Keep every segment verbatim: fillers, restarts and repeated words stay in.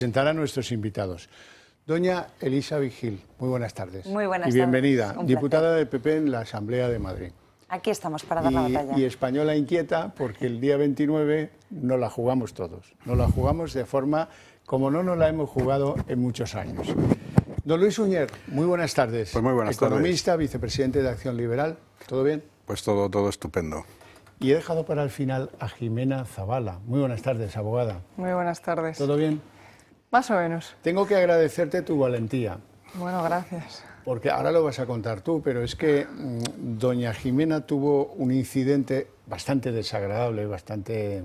Presentar a nuestros invitados. Doña Elisa Vigil, muy buenas tardes. Muy buenas y bienvenida, tardes. Un diputada placer. del P P en la Asamblea de Madrid. Aquí estamos para dar la Y, batalla. y española inquieta porque el día veintinueve nos la jugamos todos. Nos la jugamos de forma como no nos la hemos jugado en muchos años. Don Luis Uñer, muy buenas tardes. Pues muy buenas Economista, tardes. vicepresidente de Acción Liberal. ¿Todo bien? Pues todo, todo estupendo. Y he dejado para el final a Jimena Zavala. Muy buenas tardes, abogada. Muy buenas tardes. ¿Todo bien? Más o menos. Tengo que agradecerte tu valentía. Bueno, gracias. Porque ahora lo vas a contar tú, pero es que mmm, doña Jimena tuvo un incidente bastante desagradable, bastante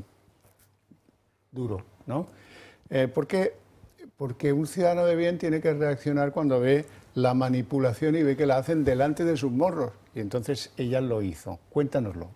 duro, ¿no? Eh, ¿por qué? Porque un ciudadano de bien tiene que reaccionar cuando ve la manipulación y ve que la hacen delante de sus morros. Y entonces ella lo hizo. Cuéntanoslo.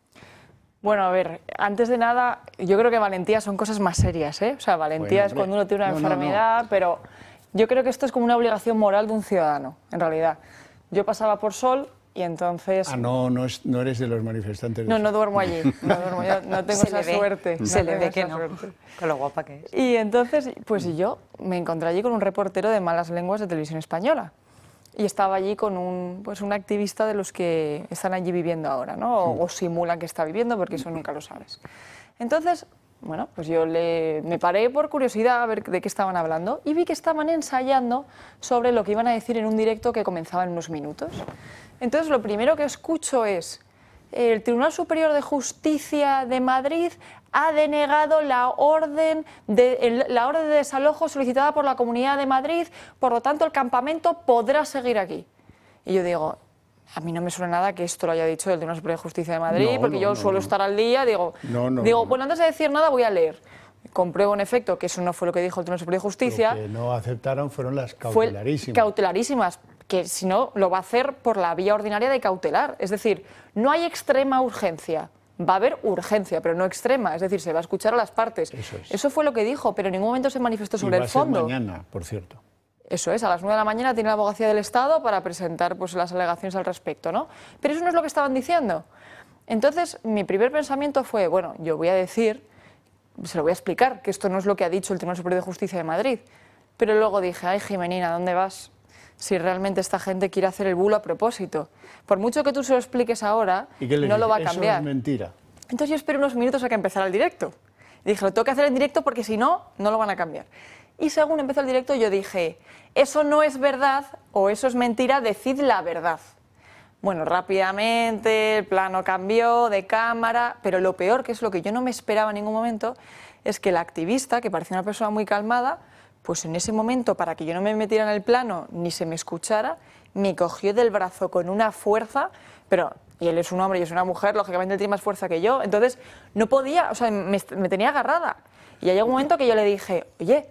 Bueno, a ver, antes de nada, yo creo que valentía son cosas más serias, ¿eh? O sea, valentía Bueno, es cuando uno tiene una no, no, enfermedad, no. pero yo creo que esto es como una obligación moral de un ciudadano, en realidad. Yo pasaba por Sol y entonces... Ah, no, no, es, no eres de los manifestantes. De No, Sol. no duermo allí, no, duermo, yo no tengo Se esa le ve, suerte. Se no le tengo ve esa que no, suerte. con lo guapa que es. Y entonces, pues yo me encontré allí con un reportero de malas lenguas de Televisión Española. Y estaba allí con un, pues un activista de los que están allí viviendo ahora, ¿no? O, o simulan que está viviendo, porque eso nunca lo sabes. Entonces, bueno, pues yo le, me paré por curiosidad a ver de qué estaban hablando y vi que estaban ensayando sobre lo que iban a decir en un directo que comenzaba en unos minutos. Entonces, lo primero que escucho es: el Tribunal Superior de Justicia de Madrid ha denegado la orden de, el, la orden de desalojo solicitada por la Comunidad de Madrid, por lo tanto el campamento podrá seguir aquí. Y yo digo, a mí no me suena nada que esto lo haya dicho el Tribunal Superior de Justicia de Madrid, No, porque no, yo no, suelo no. estar al día, digo, No, no, digo no. bueno, antes de decir nada voy a leer. Compruebo en efecto que eso no fue lo que dijo el Tribunal Superior de Justicia. Lo que no aceptaron fueron las Fue cautelarísimas. cautelarísimas, que si no lo va a hacer por la vía ordinaria de cautelar. Es decir, no hay extrema urgencia. Va a haber urgencia, pero no extrema, es decir, se va a escuchar a las partes. Eso es. Eso fue lo que dijo, pero en ningún momento se manifestó sobre y va el a ser fondo. mañana, por cierto. Eso es, a las nueve de la mañana tiene la Abogacía del Estado para presentar pues, las alegaciones al respecto, ¿no? Pero eso no es lo que estaban diciendo. Entonces, mi primer pensamiento fue, bueno, yo voy a decir, se lo voy a explicar, que esto no es lo que ha dicho el Tribunal Superior de Justicia de Madrid. Pero luego dije, ay, Jimenina, ¿dónde vas? Si realmente esta gente quiere hacer el bulo a propósito. Por mucho que tú se lo expliques ahora, ¿Y qué le no lo dije? va a Eso cambiar. es mentira. Entonces yo esperé unos minutos a que empezara el directo. Y dije, lo tengo que hacer en directo porque si no, no lo van a cambiar. Y según empezó el directo yo dije, eso no es verdad o eso es mentira, decid la verdad. Bueno, rápidamente el plano cambió de cámara, pero lo peor, que es lo que yo no me esperaba en ningún momento, es que la activista, que parecía una persona muy calmada, pues en ese momento, para que yo no me metiera en el plano ni se me escuchara, me cogió del brazo con una fuerza, pero... Y él es un hombre y yo soy una mujer, lógicamente él tiene más fuerza que yo. Entonces, no podía, o sea, me, me tenía agarrada. Y llegó un momento que yo le dije, oye,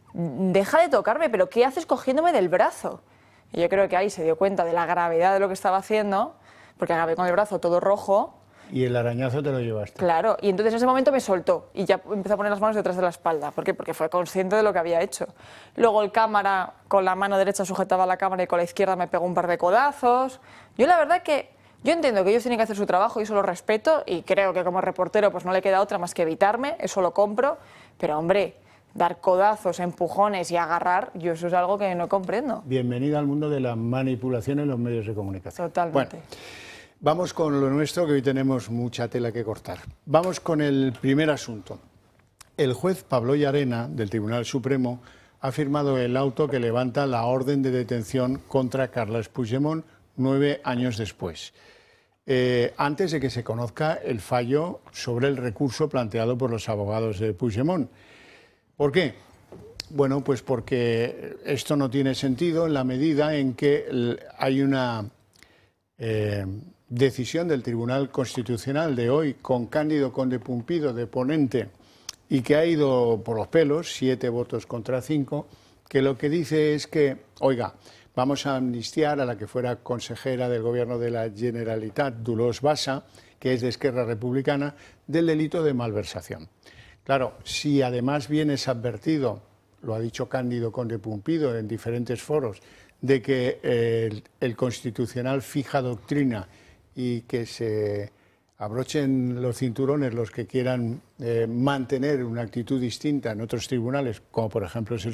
deja de tocarme, pero ¿qué haces cogiéndome del brazo? Y yo creo que ahí se dio cuenta de la gravedad de lo que estaba haciendo, porque acabé con el brazo todo rojo. Y el arañazo te lo llevaste. Claro, y entonces en ese momento me soltó y ya empezó a poner las manos detrás de la espalda. ¿Por qué? Porque fue consciente de lo que había hecho. Luego el cámara, con la mano derecha sujetaba la cámara y con la izquierda me pegó un par de codazos. Yo la verdad que... Yo entiendo que ellos tienen que hacer su trabajo y eso lo respeto y creo que como reportero pues no le queda otra más que evitarme, eso lo compro, pero hombre, dar codazos, empujones y agarrar, yo eso es algo que no comprendo. Bienvenida al mundo de la manipulación en los medios de comunicación. Totalmente. Bueno, vamos con lo nuestro, que hoy tenemos mucha tela que cortar. Vamos con el primer asunto. El juez Pablo Llarena, del Tribunal Supremo, ha firmado el auto que levanta la orden de detención contra Carles Puigdemont nueve años después. Eh, antes de que se conozca el fallo sobre el recurso planteado por los abogados de Puigdemont. ¿Por qué? Bueno, pues porque esto no tiene sentido en la medida en que hay una eh, decisión del Tribunal Constitucional de hoy con Cándido Conde Pumpido de ponente y que ha ido por los pelos, siete votos contra cinco, que lo que dice es que, oiga, vamos a amnistiar a la que fuera consejera del Gobierno de la Generalitat, Dolors Bassa, que es de Esquerra Republicana, del delito de malversación. Claro, si además vienes advertido, lo ha dicho Cándido Conde Pumpido en diferentes foros, de que el, el Constitucional fija doctrina y que se abrochen los cinturones los que quieran eh, mantener una actitud distinta en otros tribunales, como por ejemplo es el